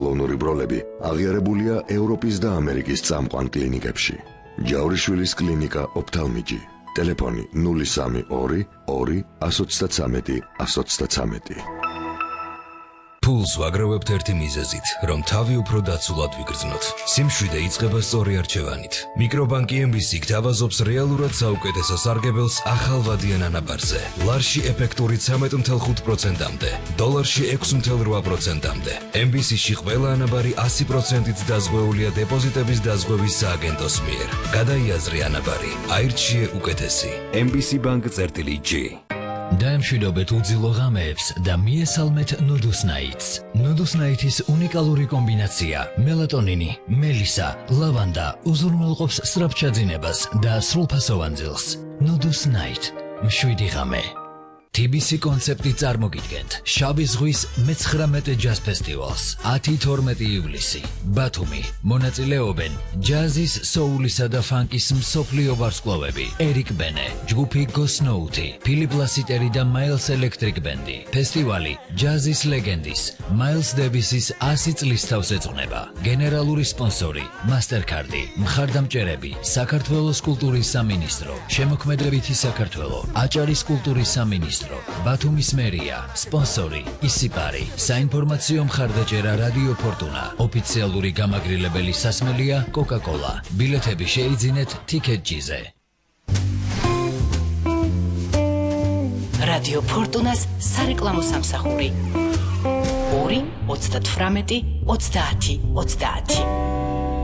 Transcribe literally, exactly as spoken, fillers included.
ლონური ბროლები აღიარებულია ევროპის და ამერიკის წამყვან კლინიკებში. ჯავრიშვილის კლინიკა ოფთალმიჯი. ტელეფონი ნული სამი ორი ორი εκατო ოცდათვრამეტი εκατო ოცდათვრამეტი. Pulls ვაგროვებთ ერთი მიზეზით, რომ თავი უფრო დაცულად ვიგრძნოთ. სიმშვიდე იწყება სწორი არჩევანით. მიკრობანკი ემ ბი სი გთავაზობს რეალურად საუკეთესო სარგებელს ახალვადიან ანაბარზე. ლარში ეფექტურით სამეტ ათი ხუთი პროცენტამდე, დოლარში ექვსი ათი რვა პროცენტამდე. ემ ბი სი-ში ყველა ანაბარი ასი პროცენტით დაზღვეულია დეპოზიტების დაზღვევის სააგენტოს მიერ. გადაიაზრე ანაბარი, აირჩიე უკეთესი. ემ ბი სი ბანკ წერტილი ჯი. დაემშვიდობეთ უძილო ღამეებს და მიესალმეთ ნუდუსნაიტს. ნუდუსნაიტის უნიკალური კომბინაცია მელატონინი, მელისა, ლავანდა უზრუნველყოფს სწრაფჩაძინებას და სრულფასოვან ძილს. ნუდუსნაიტ, მშვიდი ღამე. თი ბი სი კონცეპტი წარმოგიდგენთ შავი ზღვის მეცხრამეტე ჯაზ ფესტივალს ათი თორმეტი ივლისი ბათუმი. მონაწილეობენ ჯაზის, სოულისა და ფანკის მსოფლიო ვარსკვლავები ერიკ ბენე, ჯგუფი გოსნოუთი, ფილიპ ლასიტერი და მაილს ელექტრიკ ბენდი. ფესტივალი ჯაზის ლეგენდის მაილს დევისის ასი წლის თავს ეძღვნება. გენერალური სპონსორი მასტერკარდი. მხარდამჭერები საქართველოს კულტურის სამინისტრო, შემოქმედებითი საქართველო, აჭარის კულტურის სამინისტრო, ბათუმის მერია, სპონსორი ისიპარი, საინფორმაციო მხარდაჭერა რადიო ფორტუნა, ოფიციალური გამაგრილებელი სასმელია კოკა-კოლა. ბილეთები შეიძინეთ TicketJet-ზე. რადიო ფორტუნას სარეკლამო სამსახური ორი ოცდათვრამეტი ოცდაათი ოცდაათი.